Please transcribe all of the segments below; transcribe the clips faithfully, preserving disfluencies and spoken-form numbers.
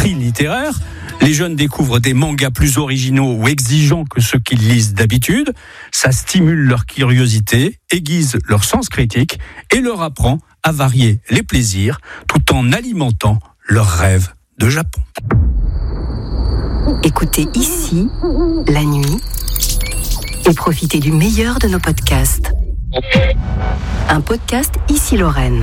prix littéraire. Les jeunes découvrent des mangas plus originaux ou exigeants que ceux qu'ils lisent d'habitude. Ça stimule leur curiosité, aiguise leur sens critique et leur apprend à varier les plaisirs tout en alimentant leurs rêves de Japon. Écoutez ici, la nuit, et profitez du meilleur de nos podcasts. Un podcast Ici Lorraine.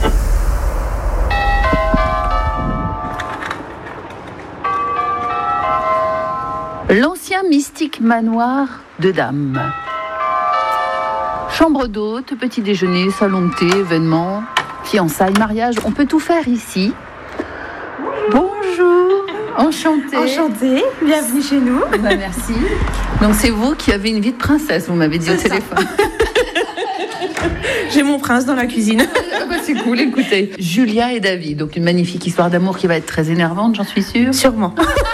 L'ancien mystique manoir de dames. Chambre d'hôte, petit déjeuner, salon de thé, événements, fiançailles, mariage, on peut tout faire ici. Bonjour, enchantée. Enchantée, bienvenue chez nous. Bah, merci. Donc c'est vous qui avez une vie de princesse, vous m'avez dit c'est au ça. Téléphone. J'ai mon prince dans la cuisine. Ah bah c'est cool, écoutez. Julia et David, donc une magnifique histoire d'amour qui va être très énervante, j'en suis sûre. Sûrement.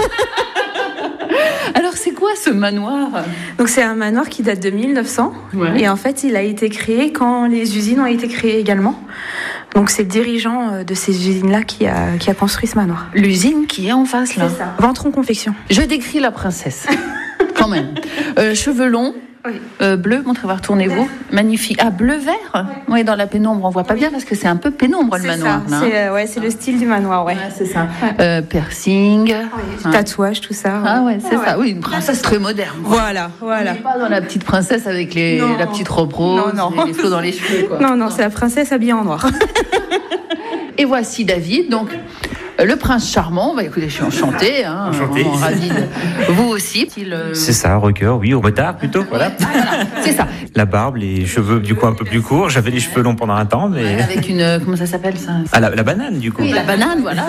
Alors c'est quoi ce manoir ? Donc c'est un manoir qui date de mille neuf cents ouais. Et en fait il a été créé quand les usines ont été créées également. Donc c'est le dirigeant de ces usines-là qui a, qui a construit ce manoir. L'usine qui est en face là. C'est ça. Ventron Confection. Je décris la princesse. Quand même. Euh, cheveux longs. Oui. Euh, bleu, montrez voir, retournez-vous. Magnifique. Ah, bleu-vert oui. oui, dans la pénombre, on voit pas oui. bien parce que c'est un peu pénombre le c'est manoir. Ça. C'est, euh, ouais, c'est le style du manoir, ouais. ouais c'est ça. Ouais. Euh, piercing. Oui. Tatouage, tout ça. Ouais. Ah ouais, c'est ah, ça. Ouais. Oui, une princesse très moderne. Voilà, voilà. On n'est pas dans la petite princesse avec les, la petite robe rose non, non. et les flots dans les cheveux. Quoi. Non, non, non, c'est la princesse habillée en noir. Et voici David, donc... Le prince charmant, bah écoutez, je suis enchantée, hein, Enchantée. Ravie de... Vous aussi. Euh... C'est ça, rocker, oui, au retard plutôt, voilà. voilà. C'est ça. La barbe, les cheveux du coup un peu plus courts. J'avais les cheveux longs pendant un temps, mais avec une, comment ça s'appelle ça ? Ah la, la banane du coup. Oui, la banane, voilà.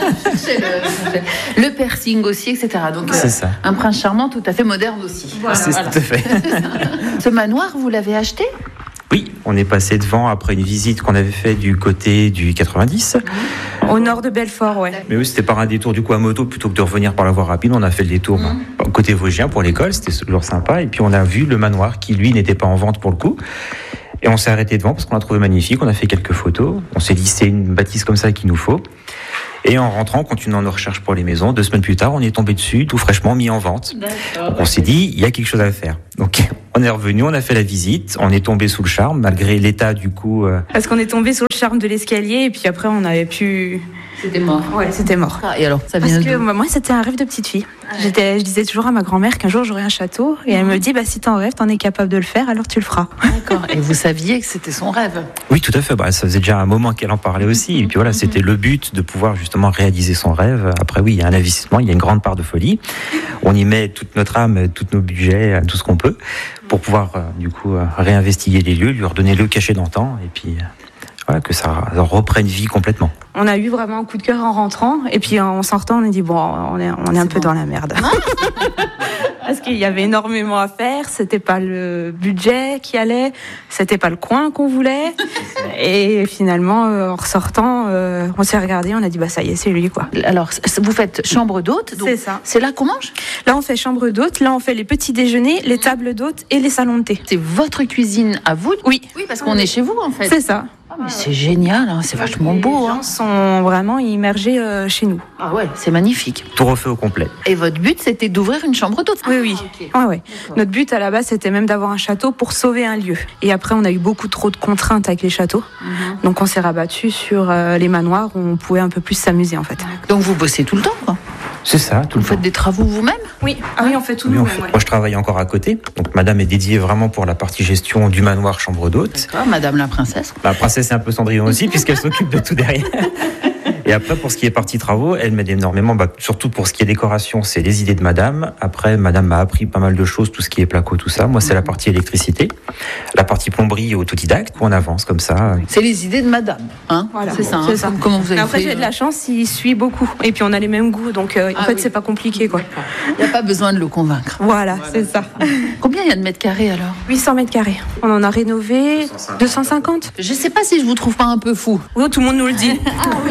le, le piercing aussi, et cetera. Donc c'est euh, ça. Un prince charmant, tout à fait moderne aussi. Voilà, c'est voilà. Tout à fait. Ce manoir, vous l'avez acheté ? Oui, on est passé devant après une visite qu'on avait fait du côté du quatre-vingt-dix. Au nord de Belfort, ouais. Mais oui, c'était par un détour du coup à moto plutôt que de revenir par la voie rapide. On a fait le détour mmh. côté vosgien pour l'école, c'était toujours sympa. Et puis on a vu le manoir qui lui n'était pas en vente pour le coup. Et on s'est arrêté devant parce qu'on l'a trouvé magnifique. On a fait quelques photos. On s'est dit c'est une bâtisse comme ça qu'il nous faut. Et en rentrant, continuant nos recherches pour les maisons, deux semaines plus tard, on est tombé dessus, tout fraîchement mis en vente. D'accord. Donc on s'est dit, il y a quelque chose à faire. Donc on est revenu, on a fait la visite, on est tombé sous le charme, malgré l'état du coup... Euh... Parce qu'on est tombé sous le charme de l'escalier, et puis après on avait pu... C'était mort. Ouais, c'était mort. Ah, et alors, ça vient Parce que d'où ? moi, c'était un rêve de petite fille. Ah, J'étais, je disais toujours à ma grand-mère qu'un jour j'aurais un château, et elle me dit, bah si t'en rêves, t'en es capable de le faire, alors tu le feras. D'accord. Et vous saviez que c'était son rêve ? Oui, tout à fait. Bah, ça faisait déjà un moment qu'elle en parlait aussi, et puis voilà, c'était le but de pouvoir justement réaliser son rêve. Après, oui, il y a un investissement, il y a une grande part de folie. On y met toute notre âme, tous nos budgets, tout ce qu'on peut, pour pouvoir euh, du coup euh, réinvestiguer les lieux, lui redonner le cachet d'antan, et puis. Euh, Voilà, que ça reprenne vie complètement. On a eu vraiment un coup de cœur en rentrant, et puis en sortant, on a dit bon, on est, on est un peu bon. Dans la merde. Parce qu'il y avait énormément à faire, c'était pas le budget qui allait, c'était pas le coin qu'on voulait, et finalement, euh, en ressortant, euh, on s'est regardé, on a dit bah ça y est, c'est lui quoi. Alors, vous faites chambre d'hôte, donc c'est ça. C'est là qu'on mange ? Là, on fait chambre d'hôte, là, on fait les petits déjeuners, les tables d'hôte et les salons de thé. C'est votre cuisine à vous ? Oui. Oui, parce qu'on est chez vous en fait. C'est ça. Ah, mais c'est génial, hein, c'est vachement beau. Les gens hein. sont vraiment immergés euh, chez nous. Ah ouais, c'est magnifique. Tout refait au complet. Et votre but, c'était d'ouvrir une chambre d'hôte ? Oui, oui. Ah, okay. ouais, ouais. Notre but à la base, c'était même d'avoir un château pour sauver un lieu. Et après, on a eu beaucoup trop de contraintes avec les châteaux. Mm-hmm. Donc, on s'est rabattu sur euh, les manoirs où on pouvait un peu plus s'amuser, en fait. Donc, vous bossez tout le temps, quoi ? C'est ça, tout Vous le faites temps. des travaux vous-même ? Oui, ah oui, on fait tout oui, nous-mêmes. Fait... Ouais. Moi, je travaille encore à côté. Donc, madame est dédiée vraiment pour la partie gestion du manoir chambre d'hôte. D'accord, madame la princesse. La princesse est un peu Cendrillon aussi, puisqu'elle s'occupe de tout derrière. Et après, pour ce qui est partie travaux, elle m'aide énormément, bah, surtout pour ce qui est décoration, c'est les idées de madame. Après, madame m'a appris pas mal de choses, tout ce qui est placo, tout ça. Moi, c'est la partie électricité. La partie plomberie autodidacte, on avance comme ça. C'est les idées de madame, hein. Voilà, c'est ça. C'est hein. ça. Comment vous avez après, fait, j'ai de la chance, il suit beaucoup. Et puis, on a les mêmes goûts, donc euh, en ah, fait, oui. c'est pas compliqué, quoi. Il n'y a pas besoin de le convaincre. Voilà, voilà. C'est ça. Combien il y a de mètres carrés, alors ? huit cents mètres carrés. On en a rénové deux cent cinquante. Je sais pas si je vous trouve pas un peu fou. Oui, tout le monde nous le dit. Ah oui, c'est ça.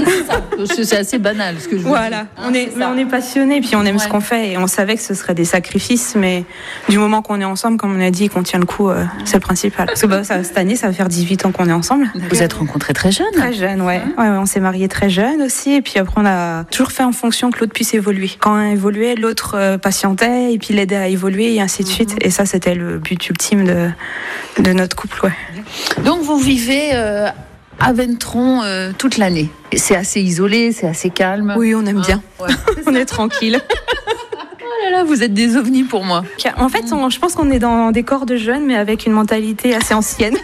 C'est, c'est assez banal ce que je vous Voilà, dis. on Hein, est, c'est mais ça. on est passionné, puis on aime Ouais. ce qu'on fait et on savait que ce serait des sacrifices, mais du moment qu'on est ensemble, comme on a dit, qu'on tient le coup, euh, c'est le principal. Parce que bah, ça, cette année, ça va faire dix-huit ans qu'on est ensemble. Vous êtes rencontrés très jeune. Très jeune, ouais. Ouais, ouais, on s'est mariés très jeune aussi, et puis après on a toujours fait en fonction que l'autre puisse évoluer. Quand un évoluait, l'autre euh, patientait, et puis l'aidait à évoluer, et ainsi de suite. Et ça, c'était le but ultime de, de notre couple, ouais. Donc vous vivez euh, à Ventron euh, toute l'année. C'est assez isolé, c'est assez calme. Oui, on aime bien. Ouais. On est tranquille. Oh là là, vous êtes des ovnis pour moi. En fait, on- je pense qu'on est dans des corps de jeunes, mais avec une mentalité assez ancienne.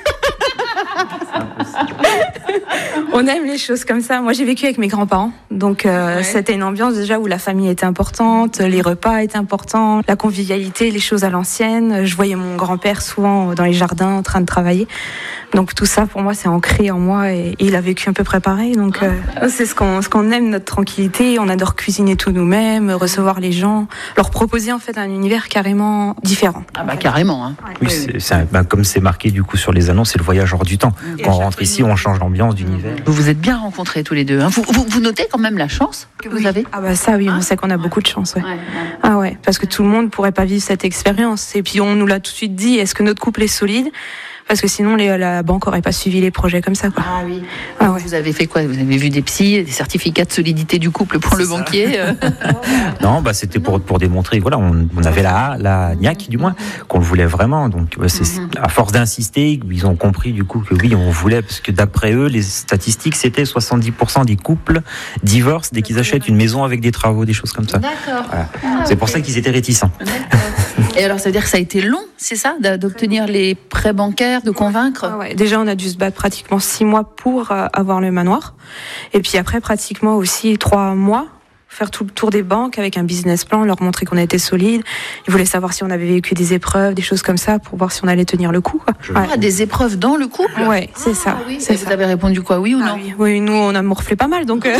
On aime les choses comme ça. Moi, j'ai vécu avec mes grands-parents, donc euh, Ouais. c'était une ambiance déjà où la famille était importante, les repas étaient importants, la convivialité, les choses à l'ancienne. Je voyais mon grand-père souvent dans les jardins en train de travailler. Donc tout ça, pour moi, c'est ancré en moi et, et il a vécu un peu près pareil. Donc euh, c'est ce qu'on ce qu'on aime, notre tranquillité. On adore cuisiner tout nous-mêmes, recevoir les gens, leur proposer en fait un univers carrément différent. Ah bah carrément. Hein. Oui, c'est, c'est un- ben, comme c'est marqué du coup sur les annonces, c'est le voyage hors du temps. Et Quand à on chaque rentre fois, ici, on change l'ambiance d'univers. Vous vous êtes bien rencontrés tous les deux. Hein. Vous, vous, vous notez quand même la chance que vous Oui. avez. Ah bah ça oui, on sait qu'on a beaucoup de chance. Ouais. Ouais, ouais. Ah ouais, parce que tout le monde pourrait pas vivre cette expérience. Et puis on nous l'a tout de suite dit, est-ce que notre couple est solide ? Parce que sinon les, la banque aurait pas suivi les projets comme ça, quoi. Ah oui. Ah ouais. Vous avez fait quoi? Vous avez vu des psys, des certificats de solidité du couple pour le banquier euh. Non, bah c'était pour pour démontrer, voilà, on, on avait la la niaque du moins qu'on le voulait vraiment. Donc ouais, c'est à force d'insister, ils ont compris du coup que oui, on voulait, parce que d'après eux, les statistiques c'était soixante-dix pour cent des couples divorcent dès qu'ils achètent une maison avec des travaux, des choses comme ça. D'accord. Voilà. Ah, C'est pour ok. ça qu'ils étaient réticents. Et alors, ça veut dire que ça a été long, c'est ça, d'a- d'obtenir les prêts bancaires, de convaincre? Ah ouais. Déjà, on a dû se battre pratiquement six mois pour euh, avoir le manoir. Et puis après, pratiquement aussi trois mois, faire tout le tour des banques avec un business plan, leur montrer qu'on était solide. Ils voulaient savoir si on avait vécu des épreuves, des choses comme ça, pour voir si on allait tenir le coup, quoi. Ah, des épreuves dans le couple? Ouais, c'est ça. Ah oui. C'est Et ça. vous avez répondu quoi, oui ou Ah non? oui. Oui, nous, on a morflé pas mal, donc... euh,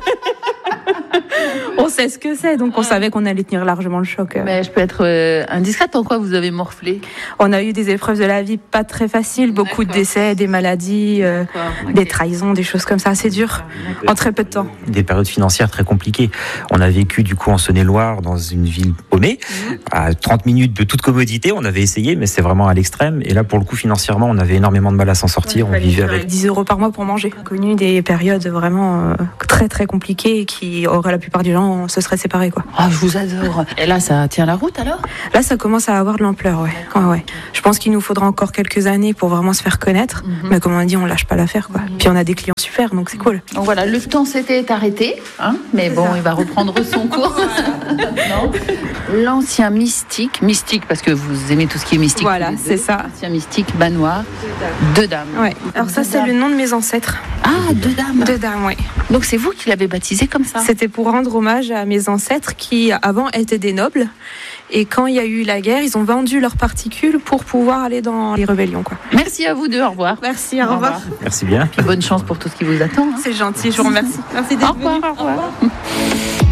on sait ce que c'est, donc on savait qu'on allait tenir largement le choc. Mais je peux être euh, indiscrète, pourquoi vous avez morflé? On a eu des épreuves de la vie pas très faciles, beaucoup de D'accord. décès, des maladies, euh, Ok. des trahisons, des choses comme ça, c'est dur, en très peu de temps. Des périodes financières très compliquées. On a vécu du coup en Saône-et-Loire, dans une ville paumée, à trente minutes de toute commodité. On avait essayé, mais c'est vraiment à l'extrême. Et là, pour le coup, financièrement, on avait énormément de mal à s'en sortir. On vivait avec. dix euros par mois pour manger. On a connu des périodes vraiment euh, très très compliquées qui auraient la plupart des gens se seraient séparés, quoi. Ah, je vous adore. Et là, ça tient la route alors? Là, ça commence à avoir de l'ampleur, ouais. Ouais, ouais. Je pense qu'il nous faudra encore quelques années pour vraiment se faire connaître. Mais comme on a dit, on lâche pas l'affaire, quoi. Puis on a des clients super, donc c'est cool. Donc voilà, le temps s'était arrêté, hein, mais bon, il va reprendre son cours. Non. L'ancien mystique, mystique parce que vous aimez tout ce qui est mystique. Voilà, tous les deux. c'est ça. L'ancien mystique Manoir, deux dames. Ouais. Alors ça, c'est le nom de mes ancêtres. Ah, deux dames. Deux dames, ouais. Donc c'est vous qui l'avez baptisé comme ça? C'était pour rendre hommage à mes ancêtres qui, avant, étaient des nobles. Et quand il y a eu la guerre, ils ont vendu leurs particules pour pouvoir aller dans les rébellions, quoi. Merci à vous deux, au revoir. Merci, au revoir. Merci bien. Puis bonne chance pour tout ce qui vous attend. hein. C'est gentil, je vous remercie. Merci Au d'être revoir. venu. Au revoir.